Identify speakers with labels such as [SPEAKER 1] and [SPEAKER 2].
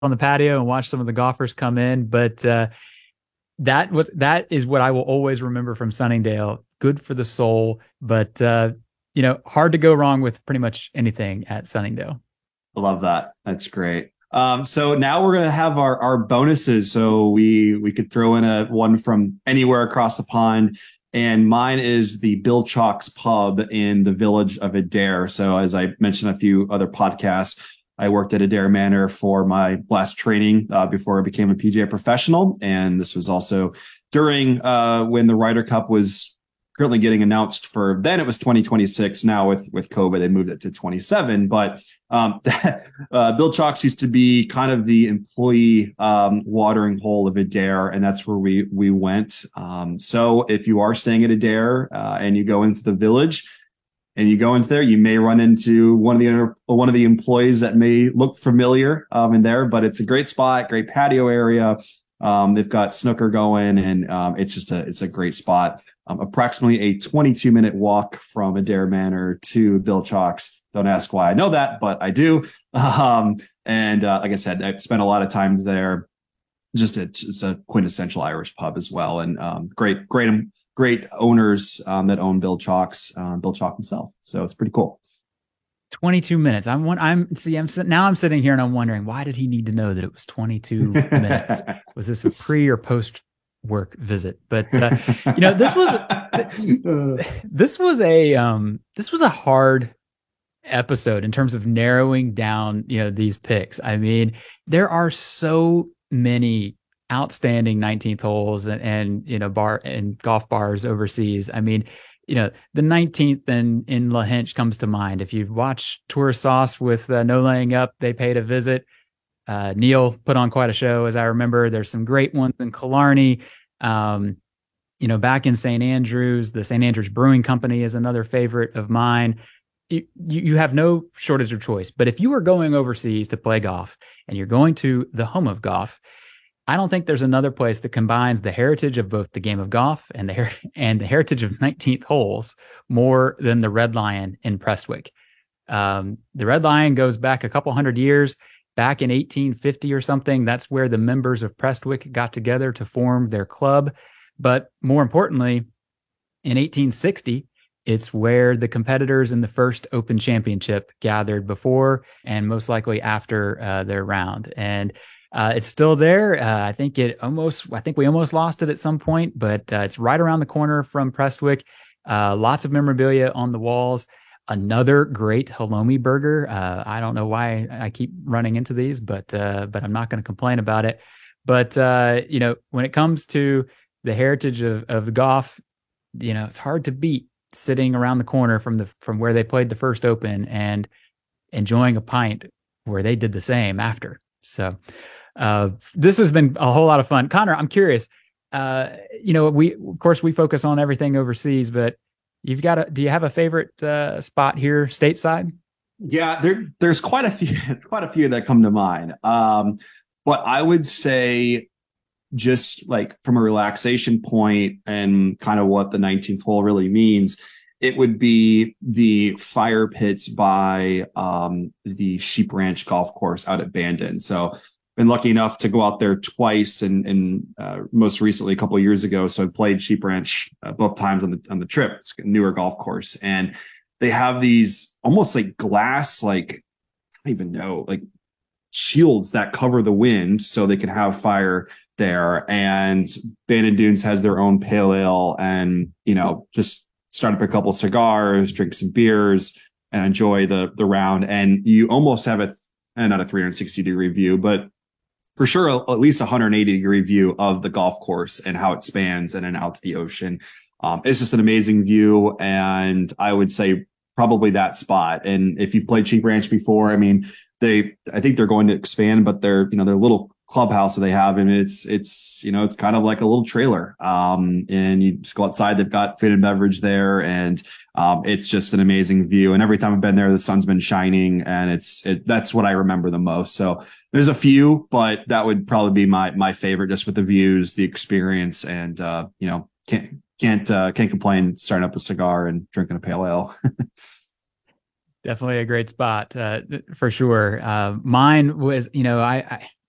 [SPEAKER 1] on the patio and watch some of the golfers come in. But that is what I will always remember from Sunningdale. Good for the soul, but hard to go wrong with pretty much anything at Sunningdale.
[SPEAKER 2] I love that. That's great. So now we're gonna have our bonuses. So we could throw in a one from anywhere across the pond. And mine is the Bill Chalk's Pub in the village of Adair. So as I mentioned a few other podcasts, I worked at Adair Manor for my last training before I became a PGA professional. And this was also during when the Ryder Cup was currently getting announced for then it was 2026. Now with COVID, they moved it to 27. But Bill Chalks used to be kind of the employee watering hole of Adair, and that's where we went. So if you are staying at Adair and you go into the village and you go into there, you may run into one of the employees that may look familiar in there. But it's a great spot, great patio area. They've got snooker going, and it's a great spot. Approximately a 22-minute walk from Adair Manor to Bill Chalk's. Don't ask why I know that, but I do. And like I said, I've spent a lot of time there. It's a quintessential Irish pub as well, and great owners that own Bill Chalk's, Bill Chalk himself. So it's pretty cool.
[SPEAKER 1] 22 minutes. I'm sitting here and I'm wondering, why did he need to know that it was 22 minutes? Was this a pre or post work visit? But this was this was a hard episode in terms of narrowing down these picks. I mean, there are so many outstanding 19th holes and bar and golf bars overseas. I mean, the 19th in La Hinch comes to mind. If you've watched Tour Sauce with No Laying Up, they paid a visit. Neil put on quite a show, as I remember. There's some great ones in Killarney. Back in St. Andrews, the St. Andrews Brewing Company is another favorite of mine. You have no shortage of choice. But if you are going overseas to play golf and you're going to the home of golf, I don't think there's another place that combines the heritage of both the game of golf and the heritage of 19th holes more than the Red Lion in Prestwick. The Red Lion goes back a couple hundred years. Back in 1850 or something, that's where the members of Prestwick got together to form their club. But more importantly, in 1860, it's where the competitors in the first Open Championship gathered before and most likely after their round. And it's still there. I think we almost lost it at some point, but it's right around the corner from Prestwick. Lots of memorabilia on the walls. Another great halloumi burger. I don't know why I keep running into these, but I'm not going to complain about it. But when it comes to the heritage of the golf, it's hard to beat sitting around the corner from where they played the first Open and enjoying a pint where they did the same after. So this has been a whole lot of fun. Connor, I'm curious. We focus on everything overseas, but do you have a favorite spot here stateside?
[SPEAKER 2] Yeah, there's quite a few that come to mind. But I would say, just like from a relaxation point and kind of what the 19th hole really means, it would be the fire pits by the Sheep Ranch Golf Course out at Bandon. So been lucky enough to go out there twice, and most recently a couple of years ago. So I played Sheep Ranch both times on the trip. It's a newer golf course, and they have these almost like glass, like I don't even know, like shields that cover the wind, so they can have fire there. And Bandon Dunes has their own pale ale, and just start up a couple cigars, drink some beers, and enjoy the round. And you almost have not a 360-degree view, but for sure, at least 180-degree view of the golf course and how it spans and then out to the ocean. It's just an amazing view. And I would say probably that spot. And if you've played Sheep Ranch before, I mean, I think they're going to expand, but their little clubhouse that they have, and it's kind of like a little trailer. And you just go outside, they've got food and beverage there, and it's just an amazing view. And every time I've been there, the sun's been shining, and that's what I remember the most. So there's a few, but that would probably be my favorite, just with the views, the experience, and can't complain starting up a cigar and drinking a pale ale.
[SPEAKER 1] Definitely a great spot for sure. Mine was,